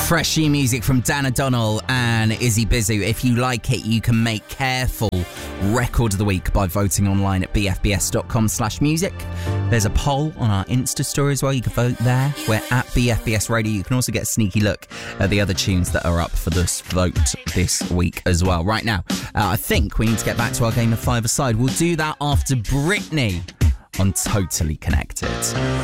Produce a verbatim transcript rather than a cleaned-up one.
Fresh new music from Dan O'Donnell and Izzy Bizu. If you like it, you can make Careful Record of the Week by voting online at bfbs.com slash music. There's a poll on our Insta story as well. You can vote there. We're at B F B S Radio. You can also get a sneaky look at the other tunes that are up for this vote this week as well. Right now, uh, I think we need to get back to our game of five-a-side. We'll do that after Britney on Totally Connected.